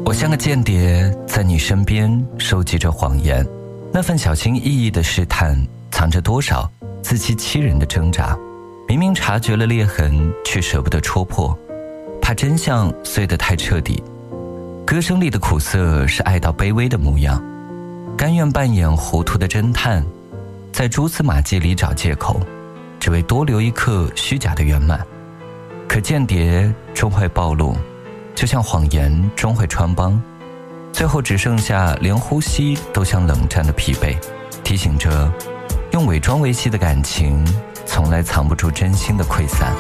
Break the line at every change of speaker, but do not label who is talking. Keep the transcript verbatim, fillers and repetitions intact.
我像个间谍，在你身边收集着谎言，那份小心翼翼的试探，藏着多少自欺欺人的挣扎。明明察觉了裂痕，却舍不得戳破，怕真相碎得太彻底。歌声里的苦涩是爱到卑微的模样，甘愿扮演糊涂的侦探，在蛛丝马迹里找借口，只为多留一刻虚假的圆满。可间谍终会暴露，就像谎言终会穿帮，最后只剩下连呼吸都像冷战的疲惫，提醒着用伪装维系的感情从来藏不住真心的溃散。